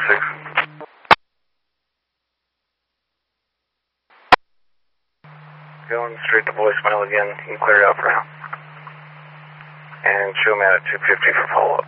Going straight to voicemail again. You can clear it out for now. And show him out at 250 for follow-up.